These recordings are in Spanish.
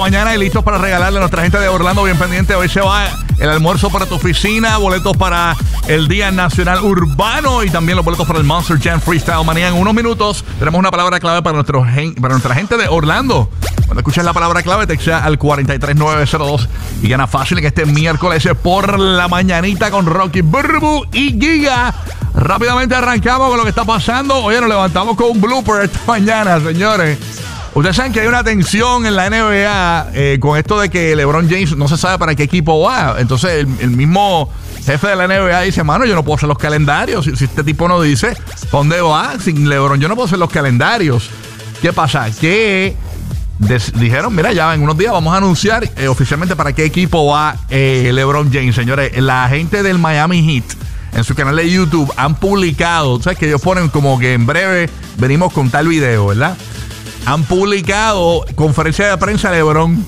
Mañana y listos para regalarle a nuestra gente de Orlando. Bien pendiente, hoy se va el almuerzo para tu oficina, boletos para el Día Nacional Urbano y también los boletos para el Monster Jam Freestyle Manía. En unos minutos tenemos una palabra clave para nuestra gente de Orlando. Cuando escuches la palabra clave, textea al 43902 y gana fácil en este miércoles por la mañanita con Rocky, Burbu y Giga. Rápidamente arrancamos con lo que está pasando. Oye, nos levantamos con un blooper esta mañana, señores. Ustedes saben que hay una tensión en la NBA con esto de que LeBron James no se sabe para qué equipo va. Entonces el mismo jefe de la NBA dice, mano, yo no puedo hacer los calendarios. Si este tipo no dice dónde va, sin LeBron yo no puedo hacer los calendarios. ¿Qué pasa? Que dijeron, mira, ya en unos días vamos a anunciar oficialmente para qué equipo va LeBron James. Señores, la gente del Miami Heat en su canal de YouTube han publicado, ¿sabes? Que ellos ponen como que en breve venimos con tal video, ¿verdad? Han publicado conferencia de prensa de LeBron.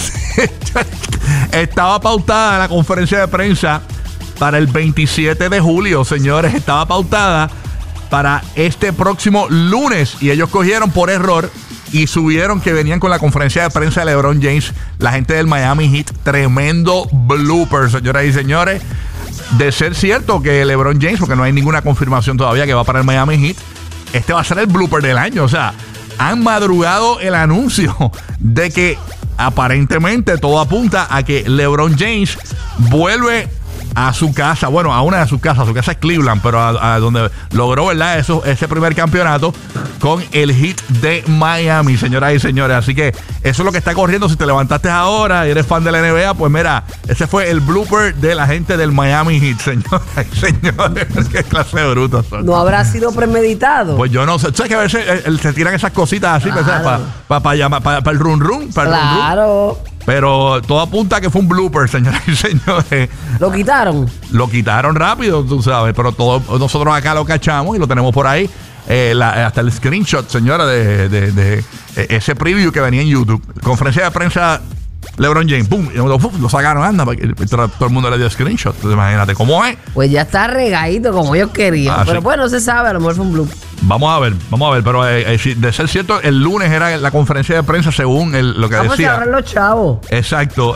Estaba pautada la conferencia de prensa para el 27 de julio, señores. Estaba pautada para este próximo lunes. Y ellos cogieron por error y subieron que venían con la conferencia de prensa de LeBron James. La gente del Miami Heat. Tremendo blooper, señoras y señores. De ser cierto que LeBron James, porque no hay ninguna confirmación todavía que va para el Miami Heat, este va a ser el blooper del año. O sea, han madrugado el anuncio de que aparentemente todo apunta a que LeBron James vuelve a su casa, bueno, a una de sus casas, su casa es Cleveland, pero a donde logró, ¿verdad? Ese primer campeonato con el Heat de Miami, señoras y señores. Así que eso es lo que está corriendo. Si te levantaste ahora y eres fan de la NBA, pues mira, ese fue el blooper de la gente del Miami Heat, señoras y señores. Qué clase de brutos son. ¿No habrá sido premeditado? Pues yo no sé. ¿Sabes que a veces se tiran esas cositas así, claro, para el run? Claro. Pero todo apunta a que fue un blooper, señoras y señores. ¿Lo quitaron? Lo quitaron rápido, tú sabes, pero todos nosotros acá lo cachamos y lo tenemos por ahí. Hasta el screenshot, señora, de ese preview que venía en YouTube. Conferencia de prensa LeBron James, ¡pum! Lo sacaron, anda, todo el mundo le dio screenshot. Entonces, imagínate cómo es. Pues ya está regadito como ellos querían. Pero bueno, no se sabe, a lo mejor fue un blooper. Vamos a ver, pero de ser cierto, el lunes era la conferencia de prensa según lo que decía. Vamos a los chavos. Exacto.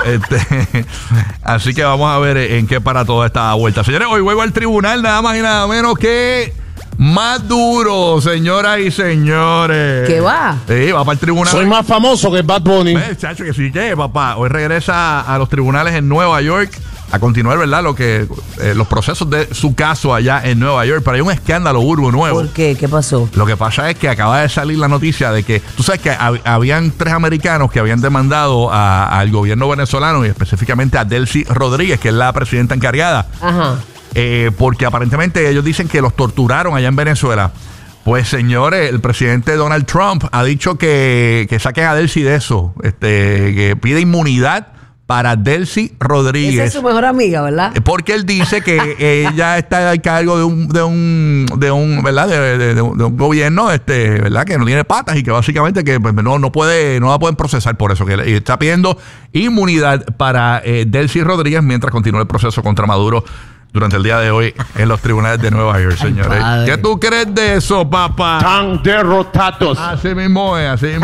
Así que vamos a ver en qué para toda esta vuelta. Señores, hoy vuelvo al tribunal nada más y nada menos que Maduro, señoras y señores. ¿Qué va? Sí, va para el tribunal. Soy más famoso que Bad Bunny. Chacho, que sí, que papá. Hoy regresa a los tribunales en Nueva York a continuar, ¿verdad? Los procesos de su caso allá en Nueva York. Pero hay un escándalo urbo nuevo. ¿Por qué? ¿Qué pasó? Lo que pasa es que acaba de salir la noticia de que, tú sabes que habían 3 americanos que habían demandado al gobierno venezolano y específicamente a Delcy Rodríguez, que es la presidenta encargada. Ajá. Porque aparentemente ellos dicen que los torturaron allá en Venezuela. Pues señores, el presidente Donald Trump ha dicho que saquen a Delcy de eso, que pide inmunidad para Delcy Rodríguez. Esa es su mejor amiga, ¿verdad? Porque él dice que ella está a cargo de un ¿verdad? De un gobierno, ¿verdad? Que no tiene patas y que básicamente que pues, no la pueden procesar por eso. Que está pidiendo inmunidad para Delcy Rodríguez mientras continúa el proceso contra Maduro durante el día de hoy en los tribunales de Nueva York, señores. ¿Qué tú crees de eso, papá? Están derrotados. Así mismo es. Así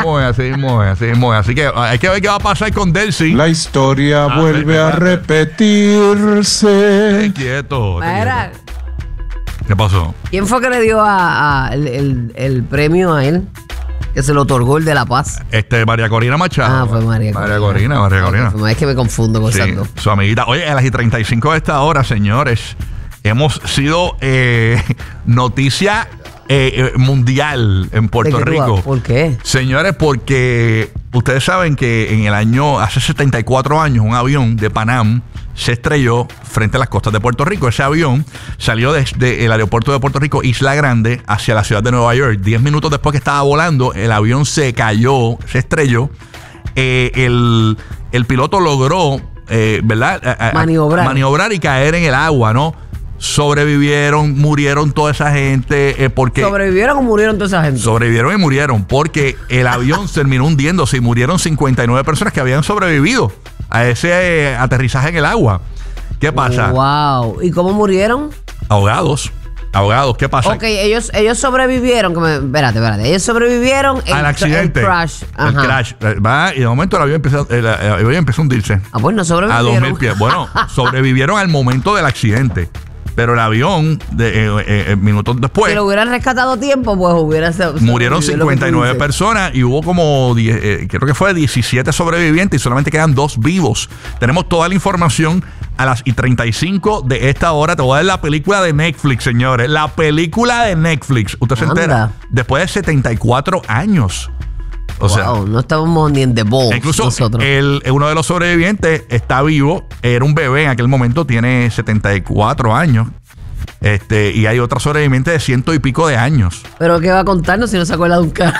que hay que ver qué va a pasar con Delcy. La historia vuelve a repetirse. Quieto. Mira, ¿qué pasó? ¿Quién fue que le dio el premio a él? Que se lo otorgó el de La Paz. María Corina Machado. Fue María Corina. María Corina. Es que me confundo con esas dos. Su amiguita. Oye, a las 35 de esta hora, señores, hemos sido noticia mundial en Puerto Rico. ¿Por qué? Señores, porque ustedes saben que hace 74 años, un avión de Panam se estrelló frente a las costas de Puerto Rico. Ese avión salió desde el aeropuerto de Puerto Rico, Isla Grande, hacia la ciudad de Nueva York. 10 minutos después que estaba volando, el avión se cayó, se estrelló. El piloto logró, ¿verdad? Maniobrar y caer en el agua, ¿no? Sobrevivieron, murieron toda esa gente. Porque ¿Sobrevivieron o murieron toda esa gente? Sobrevivieron y murieron porque el avión terminó hundiéndose y murieron 59 personas que habían sobrevivido a ese aterrizaje en el agua. ¿Qué pasa? Wow. ¿Y cómo murieron? Ahogados. Abogados, ¿qué pasa? Ok, ellos sobrevivieron. Espérate. Ellos sobrevivieron al accidente. El crash. El crash. Va, y de momento el avión empezó a hundirse. Pues no A sobrevivieron. 2000 pies. Bueno, sobrevivieron al momento del accidente. Pero el avión, minutos después, Si lo hubieran rescatado a tiempo, pues hubiera murieron sobrevivido, lo que tú 59 dices. personas y hubo como creo que fue 17 sobrevivientes y solamente quedan 2 vivos. Tenemos toda la información a las 35 de esta hora. Te voy a dar la película de Netflix, señores. La película de Netflix. Usted se Anda. entera después de 74 años. O sea, Wow, no estábamos ni en The Balls incluso nosotros. uno de los sobrevivientes está vivo. Era un bebé en aquel momento, tiene 74 años. Y hay otro sobreviviente de 100 y pico de años. Pero ¿qué va a contarnos si no se acuerda de un carro?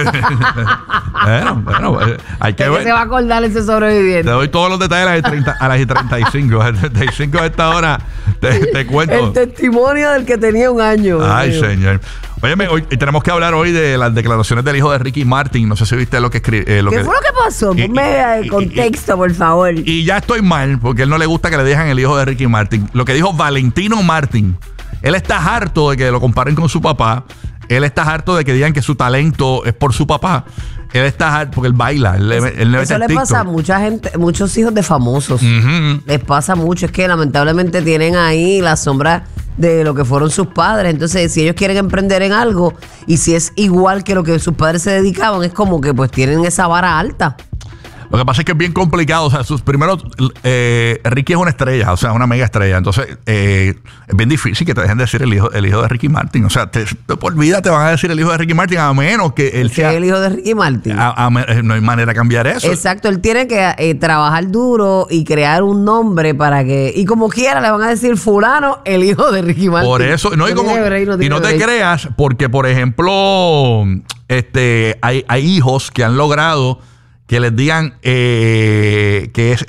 bueno, hay que ¿De qué ver. se va a acordar ese sobreviviente? Te doy todos los detalles a las 35. A las 35 de esta hora te cuento. El testimonio del que tenía un año. Ay, Dios mío. señor. Óyeme, hoy tenemos que hablar hoy de las declaraciones del hijo de Ricky Martin. No sé si viste lo que escribió. ¿Qué fue lo que pasó? Ponme el contexto, por favor. Y ya estoy mal, porque a él no le gusta que le dejen el hijo de Ricky Martin. Lo que dijo Valentino Martin. Él está harto de que lo comparen con su papá. Él está harto de que digan que su talento es por su papá. Él está harto porque él baila. Él le mete Eso el le TikTok. pasa a mucha gente, muchos hijos de famosos. Ujú. Les pasa mucho. Es que lamentablemente tienen ahí la sombra de lo que fueron sus padres. Entonces, si ellos quieren emprender en algo y si es igual que lo que sus padres se dedicaban, es como que pues tienen esa vara alta. Lo que pasa es que es bien complicado. O sea, sus primeros. Ricky es una estrella, o sea, una mega estrella. Entonces, es bien difícil que te dejen decir el hijo de Ricky Martin. O sea, por vida te van a decir el hijo de Ricky Martin, a menos que él Que sea. es el hijo de Ricky Martin. No hay manera de cambiar eso. Exacto, él tiene que trabajar duro y crear un nombre para que. Y como quiera le van a decir fulano, el hijo de Ricky Martin. Por eso, no, y no te creas, porque por ejemplo, hay hijos que han logrado que les digan que es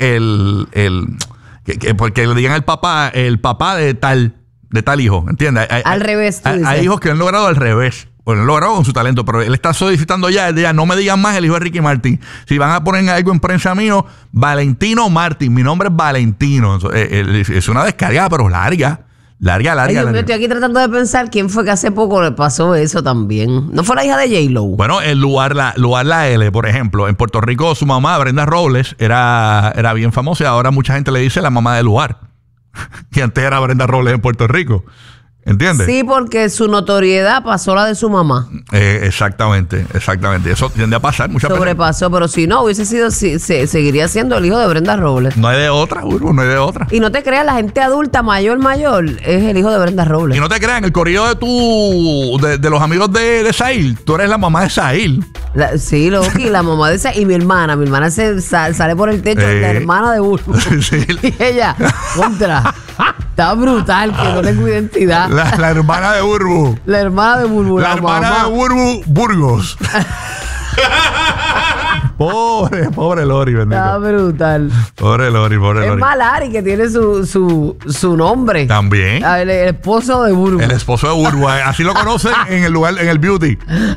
porque le digan el papá de tal hijo, ¿entiendes? Al revés, tú dices. Hay hijos que han logrado al revés. Bueno, lo logrado con su talento, pero él está solicitando ya, no me digan más el hijo de Ricky Martin. Si van a poner algo en prensa mío, Valentino Martin, mi nombre es Valentino. Es una descarga, pero larga. Ay, Dios mío, estoy aquí tratando de pensar quién fue que hace poco le pasó eso también. ¿No fue la hija de J-Lo? Bueno, el lugar la L, por ejemplo, en Puerto Rico su mamá, Brenda Robles, era bien famosa y ahora mucha gente le dice la mamá del lugar. Que antes era Brenda Robles en Puerto Rico. ¿Entiendes? Sí, porque su notoriedad pasó la de su mamá. Exactamente. Eso tiende a pasar muchas veces. Sobrepasó, pero si no, hubiese sido, seguiría siendo el hijo de Brenda Robles. No hay de otra, Urbo, no hay de otra. Y no te creas, la gente adulta, mayor, es el hijo de Brenda Robles. Y no te crean, el corrido de los amigos de Sahil, tú eres la mamá de Sahil. Sí, Loki, la mamá de esa. Y mi hermana sale por el techo, la hermana de Burbu. Sí. Y ella, contra. Está brutal, que no tengo identidad. La hermana de Burbu. La hermana de Burbu. La hermana mamá. de Burbu, Burgos. Pobre Lori, Está bendito. brutal. Pobre Lori. Es Malari, que tiene su nombre. También. El esposo de Burbu. El esposo de Burbu. Así lo conocen en el lugar, en el beauty.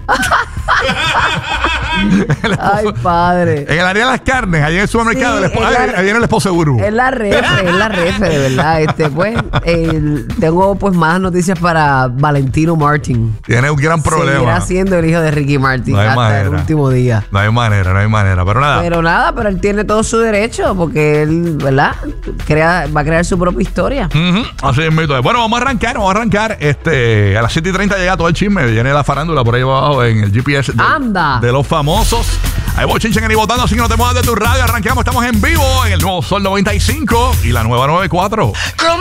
Ay, padre. En el área de las carnes, allá en el supermercado, Sí, ahí viene el esposo de Burbu. Es la refe, de verdad. Pues, tengo pues más noticias para Valentino Martin. Tiene un gran problema. Seguirá siendo el hijo de Ricky Martin No hay hasta manera. el último día. No hay manera. Pero nada. Pero él tiene todo su derecho porque él, ¿verdad? Va a crear su propia historia. Ujú, así es, mito. Bueno, vamos a arrancar. A las 7:30 llega todo el chisme. Viene la farándula por ahí abajo en el GPS ¡Anda! de los famosos. Hay bochinchen y votando, así que no te muevas de tu radio. Arrancamos, estamos en vivo en el nuevo Sol 95 y la nueva 94.